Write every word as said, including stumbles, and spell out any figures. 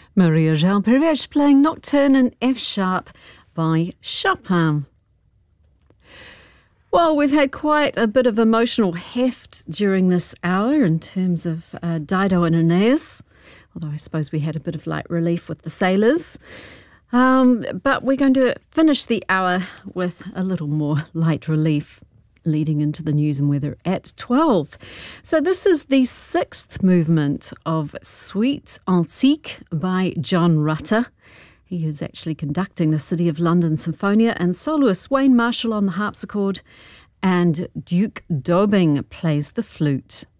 Maria Jean Perez playing Nocturne in F sharp by Chopin. Well, we've had quite a bit of emotional heft during this hour in terms of uh, Dido and Aeneas, although I suppose we had a bit of light relief with the sailors. Um, but we're going to finish the hour with a little more light relief leading into the news and weather at twelve. So this is the sixth movement of Suite Antique by John Rutter. He is actually conducting the City of London Symphonia, and soloist Wayne Marshall on the harpsichord, and Duke Dobing plays the flute.